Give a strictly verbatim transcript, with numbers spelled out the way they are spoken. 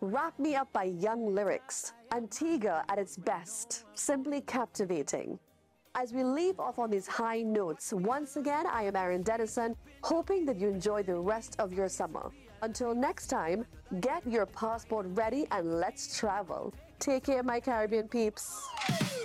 Wrap Me Up by Young Lyrics. Antigua at its best, simply captivating. As we leave off on these high notes, once again, I am Aaron Dennison, hoping that you enjoy the rest of your summer. Until next time, get your passport ready and let's travel. Take care, my Caribbean peeps.